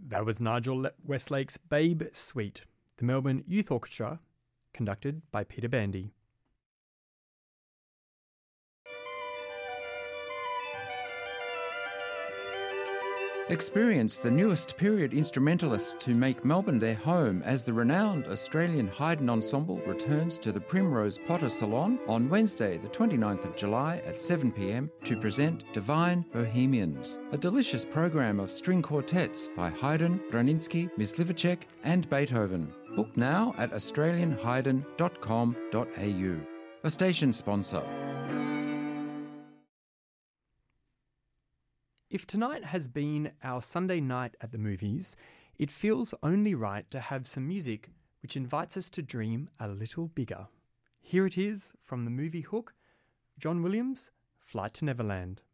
That was Nigel Westlake's Babe Suite, the Melbourne Youth Orchestra, conducted by Peter Bandy. Experience the newest period instrumentalists to make Melbourne their home as the renowned Australian Haydn Ensemble returns to the Primrose Potter Salon on Wednesday the 29th of July at 7 p.m. to present Divine Bohemians, a delicious program of string quartets by Haydn, Braninsky, Myslivacek and Beethoven. Book now at australianhaydn.com.au. A station sponsor. If tonight has been our Sunday night at the movies, it feels only right to have some music which invites us to dream a little bigger. Here it is from the movie Hook, John Williams, Flight to Neverland.